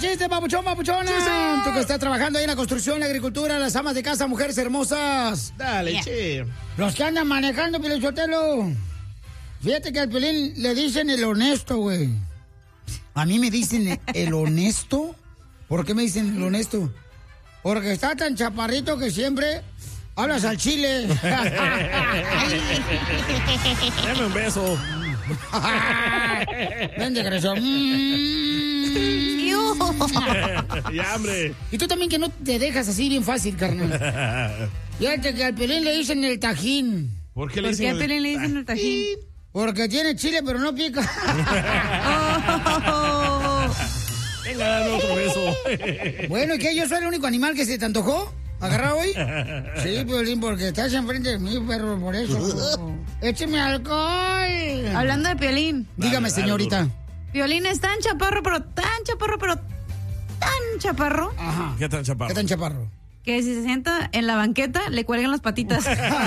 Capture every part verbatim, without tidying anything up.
chiste, papuchón, papuchona. ¡Chiste! Tú que estás trabajando ahí en la construcción, la agricultura, las amas de casa, mujeres hermosas. Dale, yeah. che. Los que andan manejando, Piolín Sotelo. Fíjate que al Piolín le dicen el honesto, güey. A mí me dicen el honesto. ¿Por qué me dicen el honesto? Porque está tan chaparrito que siempre hablas al chile. Dame un beso. Ven de creación. Ya, hombre. Y tú también que no te dejas así bien fácil, carnal. Fíjate que al Piolín le dicen el tajín. ¿Por qué le ¿Por dicen qué al el... Piolín le dicen el tajín? Porque tiene chile, pero no pica. Oh. Venga, dame otro beso. Bueno, ¿y qué? ¿Yo soy el único animal que se te antojó agarrar hoy? Sí, Piolín, porque estás enfrente de mí, perro, por eso. ¡Écheme alcohol! Hablando de Piolín. Dígame, Dale, señorita. dale, Piolín es tan chaparro, pero tan chaparro, pero tan chaparro, Ajá. ¿Qué tan chaparro? ¿Qué tan chaparro? que si se sienta en la banqueta, le cuelgan las patitas.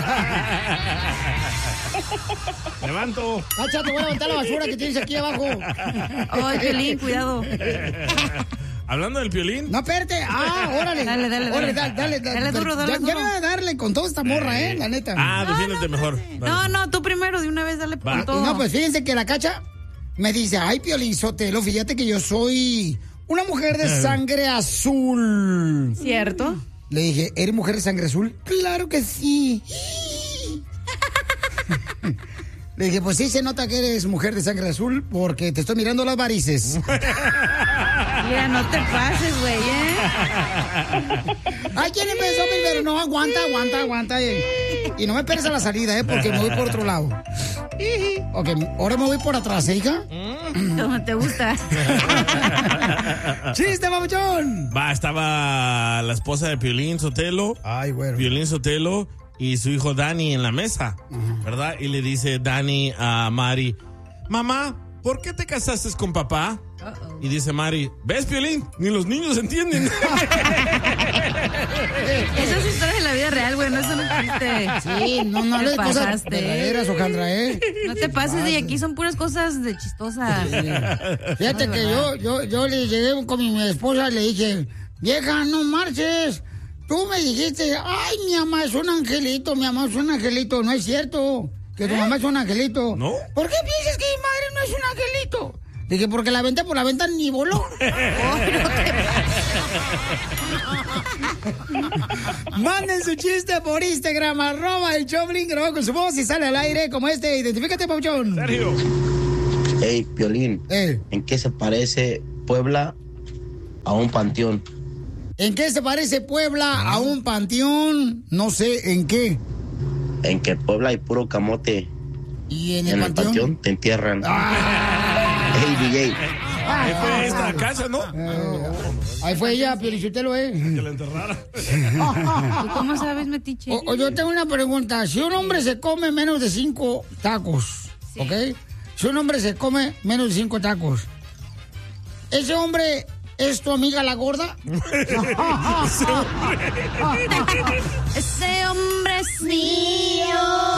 Levanto. Cacha, te voy a levantar la basura que tienes aquí abajo. Ay, Piolín, cuidado. Hablando del Piolín. No, espérate. Ah, órale. Dale, dale, Órale, dale. dale, dale. Dale duro, dale ya, duro. Ya me voy a darle con toda esta morra, eh, la neta. Ah, defiéndete mejor. Dale. No, no, tú primero, de una vez, dale Va. con todo. No, pues fíjense que la Cacha me dice, ay, Piolín Sotelo, fíjate que yo soy una mujer de sangre azul. ¿Cierto? Le dije, ¿eres mujer de sangre azul? Claro que sí. Le dije, pues sí se nota que eres mujer de sangre azul porque te estoy mirando las varices. Mira, no te pases, güey, ¿eh? Ay, ¿quién empezó primero? No, aguanta, aguanta, aguanta. Eh. Y no me esperes a la salida, ¿eh? Porque me voy por otro lado. Ok, ahora me voy por atrás, ¿eh, hija? Como te gusta. ¡Chiste, babuchón! Va, estaba la esposa de Piolín Sotelo. Ay, güero. Piolín Sotelo y su hijo Dani en la mesa, ¿verdad? Y le dice Dani a Mari, mamá, ¿por qué te casaste con papá? Uh-oh. Y dice Mari, ¿ves, Piolín? Ni los niños entienden. Esa es historia de la vida real, güey, no es un chiste. Sí, no, no hables de cosas pasaste. verdaderas, Ojandra, ¿eh? No te pases, y aquí son puras cosas de chistosas. Sí. Fíjate que yo, yo, yo le llegué con mi esposa y le dije, vieja, no marches. Tú me dijiste, ay, mi mamá es un angelito, mi mamá es un angelito. No es cierto que tu ¿Eh? mamá es un angelito. ¿No? ¿Por qué piensas que mi madre no es un angelito? Dije, porque la aventé por la ventana ni voló. Manden su chiste por Instagram, arroba el Choplin, grabado con su voz y sale al aire como este. Identifícate, Pauchón. Sergio. Hey, Piolín, Eh. ¿en qué se parece Puebla a un panteón? ¿En qué se parece Puebla a un panteón? No sé, ¿en qué? En que Puebla hay puro camote. ¿Y en Y el en panteón? el panteón te entierran. Ah. Hey, D J. Ahí fue esta casa, ¿no? Eh, ahí fue ella, Piolichotelo, ¿eh? Que la enterrara. ¿Tú cómo sabes, metiche? O, o yo tengo una pregunta. Si un hombre se come menos de cinco tacos, sí. ¿ok? Si un hombre se come menos de cinco tacos, ¿ese hombre es tu amiga la gorda? Ese hombre. Ese hombre es mío.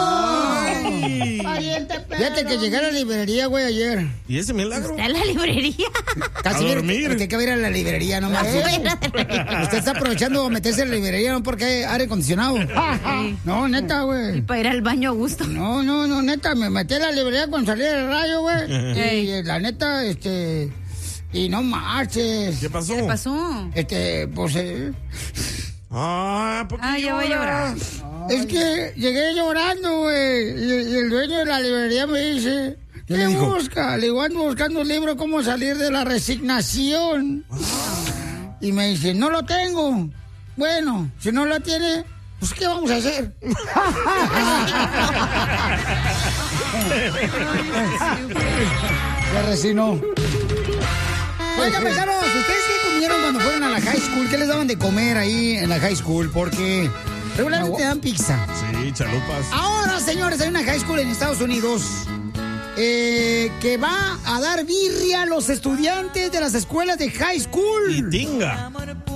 Fíjate que llegué a la librería, güey, ayer. ¿Y ese milagro? ¿Está en la librería? Casi a dormir. Usted que va a ir a la librería, no más. Usted está aprovechando meterse en la librería, no porque hay aire acondicionado. Sí. No, neta, güey. Y para ir al baño a gusto. No, no, no, neta, me metí en la librería cuando salí del rayo, güey. Y eh, la neta, este... Y no marches. ¿Qué pasó? ¿Qué pasó? Este, pues... Eh, Ah, ¿por qué Ah, ya voy a llorar. es que llegué llorando, güey. Y, y el dueño de la librería me dice... ¿Qué ¿Qué le dijo? busca? Le digo, ando buscando un libro cómo salir de la resignación. Ah. Y me dice, no lo tengo. Bueno, si no lo tiene, pues ¿qué vamos a hacer? Se resignó. Oiga, paisanos, ¿ustedes qué comieron cuando fueron a la high school? ¿Qué les daban de comer ahí en la high school? Porque regularmente dan pizza. Sí, chalupas. Ahora, señores, hay una high school en Estados Unidos eh, que va a dar birria a los estudiantes de las escuelas de high school. Y tinga.